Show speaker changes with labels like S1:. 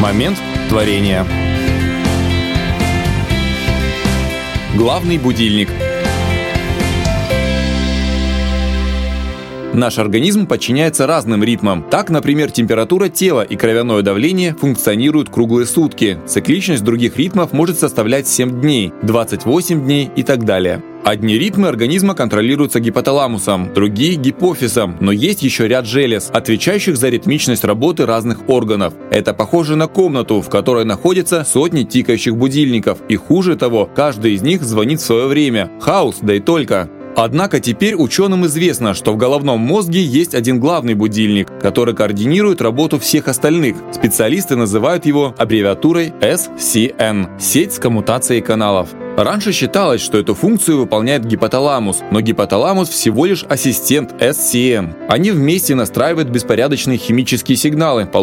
S1: Момент творения. Главный будильник. Наш организм подчиняется разным ритмам. Так, например, температура тела и кровяное давление функционируют круглые сутки. Цикличность других ритмов может составлять 7 дней, 28 дней и так далее. Одни ритмы организма контролируются гипоталамусом, другие – гипофизом, но есть еще ряд желез, отвечающих за ритмичность работы разных органов. Это похоже на комнату, в которой находятся сотни тикающих будильников, и хуже того, каждый из них звонит в свое время. Хаос, да и только. Однако теперь ученым известно, что в головном мозге есть один главный будильник, который координирует работу всех остальных. Специалисты называют его аббревиатурой SCN – сеть с коммутацией каналов. Раньше считалось, что эту функцию выполняет гипоталамус, но гипоталамус всего лишь ассистент SCN. Они вместе настраивают беспорядочные химические сигналы,